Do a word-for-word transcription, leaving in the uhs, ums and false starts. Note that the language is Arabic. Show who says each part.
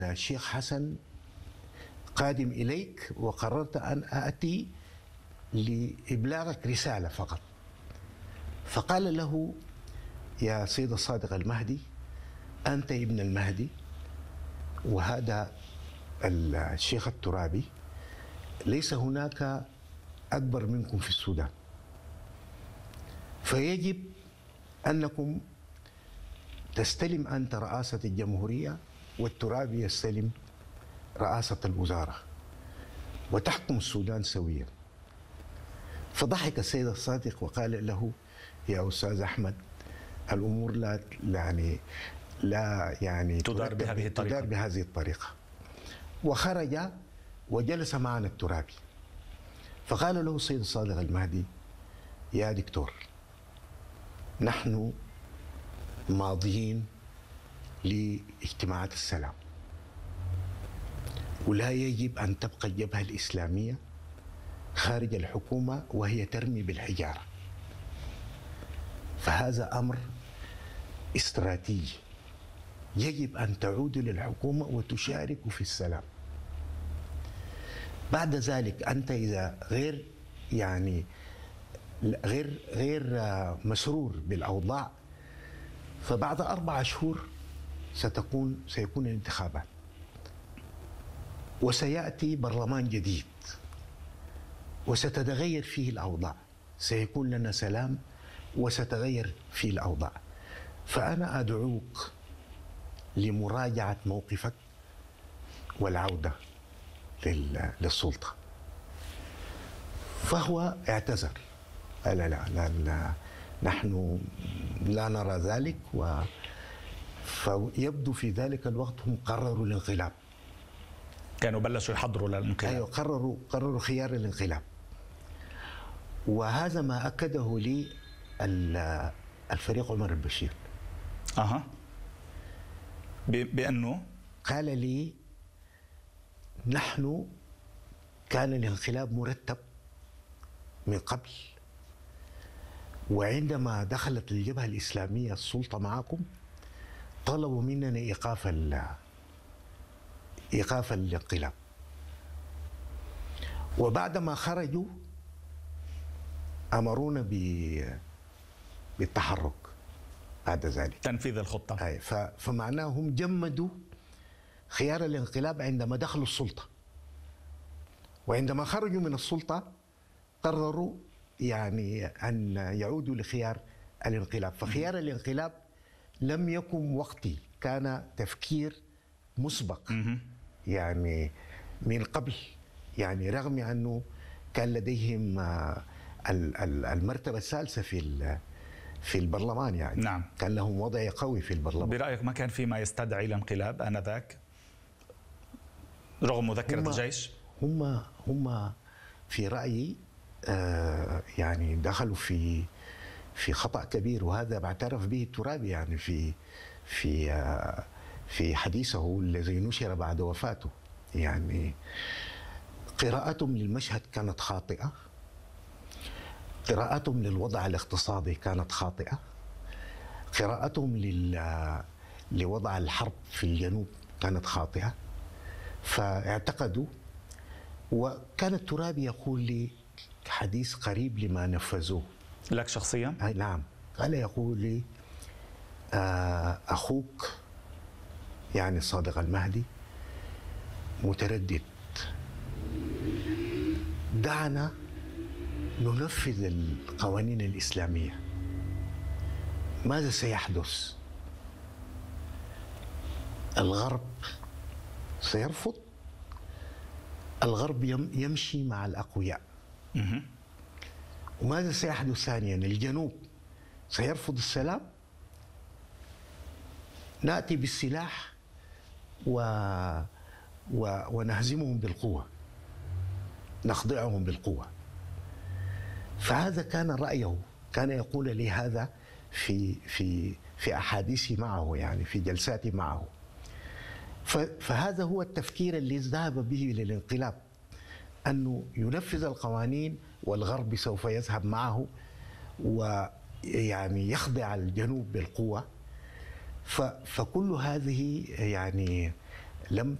Speaker 1: الشيخ حسن قادم إليك وقررت أن آتي لإبلاغك رسالة فقط. فقال له: يا سيد الصادق المهدي، أنت ابن المهدي، وهذا الشيخ الترابي، ليس هناك أكبر منكم في السودان، فيجب أنكم تستلم أنت رئاسة الجمهورية والترابي يستلم رئاسة الوزارة وتحكم السودان سويا. فضحك السيد الصادق وقال له: يا أستاذ أحمد، الأمور لا يعني لا يعني
Speaker 2: تدار بهذه الطريقة
Speaker 1: تدار بهذه الطريقة. وخرج وجلس معنا الترابي، فقال له السيد الصادق المهدي: يا دكتور، نحن ماضيين لاجتماعات السلام، ولا يجب أن تبقى الجبهة الإسلامية خارج الحكومة وهي ترمي بالحجارة، فهذا أمر استراتيجي، يجب أن تعودوا للحكومة وتشاركوا في السلام. بعد ذلك أنت إذا غير يعني غير غير مسرور بالأوضاع، فبعد أربع شهور ستكون سيكون الانتخابات وسيأتي برلمان جديد وستتغير فيه الأوضاع، سيكون لنا سلام وستتغير فيه الأوضاع. فأنا أدعوك لمراجعة موقفك والعودة للسلطة. فهو اعتذر، قال: لا لا, لا, لا نحن لا نرى ذلك. و فيبدو في ذلك الوقت هم قرروا الانقلاب،
Speaker 2: كانوا بلشوا يحضروا للانقلاب.
Speaker 1: أيوة، قرروا قرروا خيار الانقلاب. وهذا ما أكده لي الفريق عمر البشير.
Speaker 2: أها بأنه
Speaker 1: قال لي: نحن كان الانقلاب مرتب من قبل، وعندما دخلت الجبهة الإسلامية السلطة معكم طلبوا مننا إيقاف إيقاف الانقلاب، وبعدما خرجوا أمرونا بالتحرك بعد ذلك،
Speaker 2: تنفيذ الخطة.
Speaker 1: أي فمعناه هم جمدوا خيار الانقلاب عندما دخلوا السلطة، وعندما خرجوا من السلطة قرروا يعني أن يعودوا لخيار الانقلاب. فخيار الانقلاب لم يكن وقتي، كان تفكير مسبق يعني من قبل، يعني رغم أنه كان لديهم المرتبة الثالثة في في البرلمان، يعني
Speaker 2: نعم،
Speaker 1: كان لهم وضع قوي في البرلمان.
Speaker 2: برأيك ما كان في ما يستدعي الانقلاب آنذاك رغم مذكرة
Speaker 1: هم
Speaker 2: الجيش؟
Speaker 1: هم هم في رأيي آه يعني دخلوا في في خطأ كبير، وهذا بعترف به الترابي يعني في في آه في حديثه الذي نشر بعد وفاته. يعني قراءتهم للمشهد كانت خاطئة، قراءتهم للوضع الاقتصادي كانت خاطئة، قراءتهم لل لوضع الحرب في الجنوب كانت خاطئة. فاعتقدوا، وكان الترابي يقول لي حديث قريب لما نفذوه.
Speaker 2: لك شخصيا؟
Speaker 1: نعم، قال يقول لي: آه أخوك يعني الصادق المهدي متردد، دعنا ننفذ القوانين الإسلامية، ماذا سيحدث؟ الغرب سيرفض، الغرب يمشي مع الأقوياء. وماذا سيحدث ثانيا؟ الجنوب سيرفض السلام، نأتي بالسلاح و... و... ونهزمهم بالقوة، نخضعهم بالقوة. فهذا كان رأيه، كان يقول لي هذا في في في أحاديثي معه، يعني في جلساتي معه. فهذا هو التفكير اللي ذهب به للانقلاب، أنه ينفذ القوانين والغرب سوف يذهب معه ويعني يخضع الجنوب بالقوة. فكل هذه يعني لم